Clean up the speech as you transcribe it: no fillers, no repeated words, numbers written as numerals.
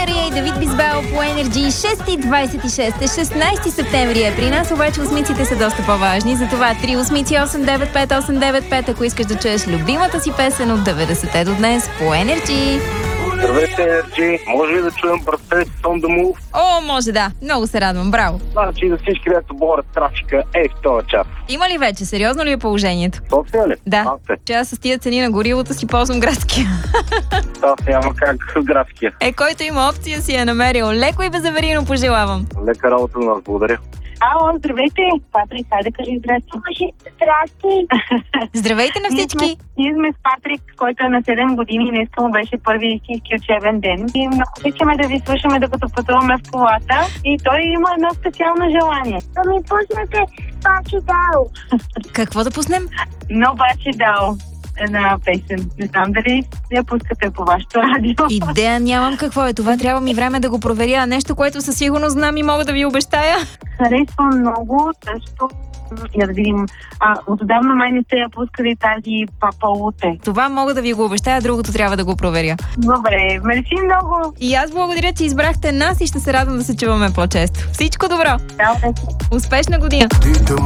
Мария и Давид Бизбал по Energy. 6:26. 16 септември е при нас, обаче осмиците са доста по-важни. Затова 3 осмици 895-895, ако искаш да чуеш любимата си песен от 90-те до днес по Energy. Здравейте, Energy. Може ли да чуем Братец on the Move? О, може да. Много се радвам. Браво. Значи за всички, дето борят трафика, в този час. Има ли вече? Сериозно ли е положението? София ли? Да. Че аз с тия цени на горивото си ползвам градския. Да, няма как с градския. Който има опция си е намерил. Леко и безаварийно пожелавам. Лека работа на нас, благодаря. Ало, здравейте! Патрик, хайде кажи здрасти. Здрасти! Здравейте на всички! Ние сме с Патрик, който е на 7 години и днеска му беше първи истински учебен ден. И много обичаме да ви слушаме, докато пътуваме в колата. И той има едно специално желание. Да ми пуснете Бачи Дал. Какво да пуснем? Но Бачи Дал. Една песен. Не знам дали я пускате по вашето радио. Идея нямам какво е това. Трябва ми време да го проверя. Нещо, което със сигурност знам и мога да ви обещая. Харесвам много, защото я да видим. Отдавна май не сте я пускали тази Папа Луте. Това мога да ви го обещая, другото трябва да го проверя. Добре, мерси много. И аз благодаря, че избрахте нас и ще се радвам да се чуваме по-често. Всичко добро! Да, успешна година!